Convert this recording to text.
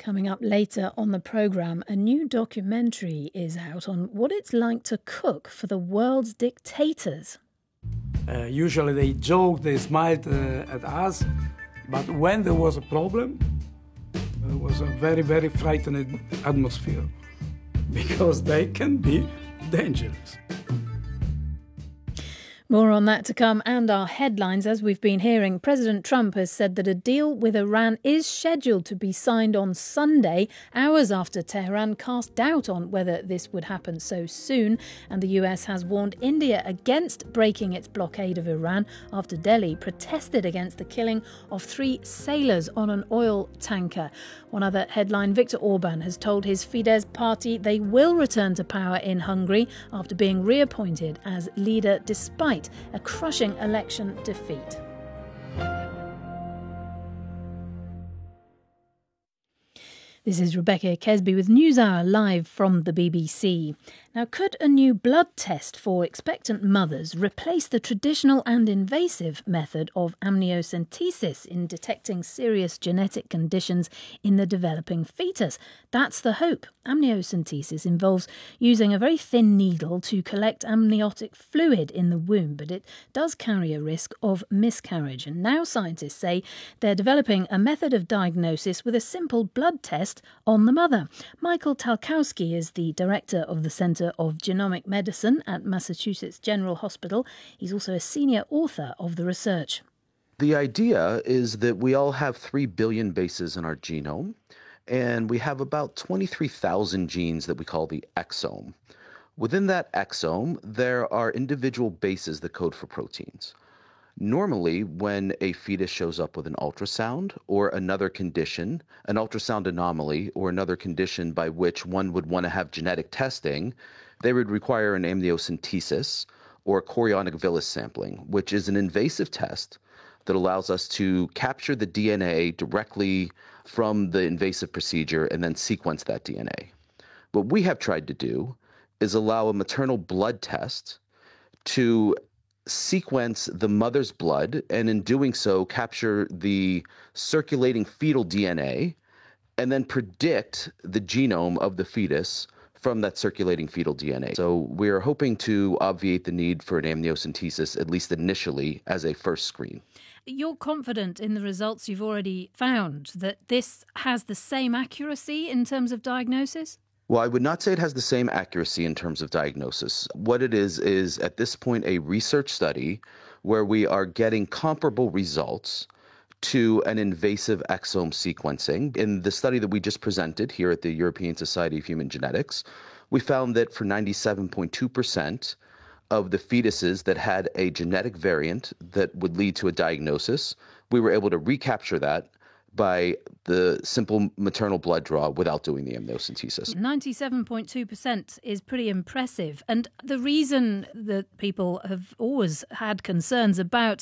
Coming up later on the programme, a new documentary is out on what it's like to cook for the world's dictators. Usually they joked, they smiled at us, but when there was a problem, there was a very, very frightening atmosphere because they can be dangerous. More on that to come, and our headlines. As we've been hearing, President Trump has said that a deal with Iran is scheduled to be signed on Sunday, hours after Tehran cast doubt on whether this would happen so soon. And the US has warned India against breaking its blockade of Iran after Delhi protested against the killing of 3 sailors on an oil tanker. One other headline, Viktor Orban has told his Fidesz party they will return to power in Hungary after being reappointed as leader despite a crushing election defeat. This is Rebecca Kesby with NewsHour live from the BBC. Now, could a new blood test for expectant mothers replace the traditional and invasive method of amniocentesis in detecting serious genetic conditions in the developing fetus? That's the hope. Amniocentesis involves using a very thin needle to collect amniotic fluid in the womb, but it does carry a risk of miscarriage. And now scientists say they're developing a method of diagnosis with a simple blood test on the mother. Michael Talkowski is the director of the Centre of Genomic Medicine at Massachusetts General Hospital. He's also a senior author of the research. The idea is that we all have 3 billion bases in our genome, and we have about 23,000 genes that we call the exome. Within that exome, there are individual bases that code for proteins. Normally, when a fetus shows up with an ultrasound or another condition, an ultrasound anomaly or another condition by which one would want to have genetic testing, they would require an amniocentesis or chorionic villus sampling, which is an invasive test that allows us to capture the DNA directly from the invasive procedure and then sequence that DNA. What we have tried to do is allow a maternal blood test to sequence the mother's blood, and in doing so capture the circulating fetal DNA and then predict the genome of the fetus from that circulating fetal DNA. So we're hoping to obviate the need for an amniocentesis, at least initially, as a first screen. You're confident in the results you've already found that this has the same accuracy in terms of diagnosis? Well, I would not say it has the same accuracy in terms of diagnosis. What it is at this point a research study where we are getting comparable results to an invasive exome sequencing. In the study that we just presented here at the European Society of Human Genetics, we found that for 97.2% of the fetuses that had a genetic variant that would lead to a diagnosis, we were able to recapture that by the simple maternal blood draw without doing the amniocentesis. 97.2% is pretty impressive. And the reason that people have always had concerns about